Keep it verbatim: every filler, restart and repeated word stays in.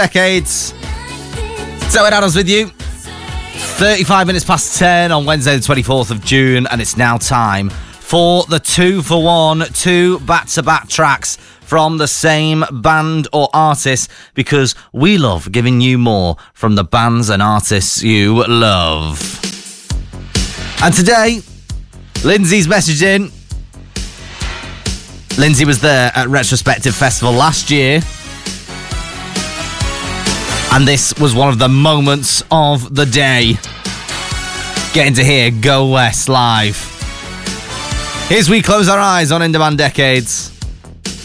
Decades. So it Adams with you. thirty-five minutes past ten on Wednesday the twenty-fourth of June, and it's now time for the two for one, two back-to-back tracks from the same band or artist, because we love giving you more from the bands and artists you love. And today, Lindsay's messaged in. Lindsay was there at Retrospective Festival last year, and this was one of the moments of the day. Getting to hear Go West live. Here's We Close Our Eyes on In Demand Decades.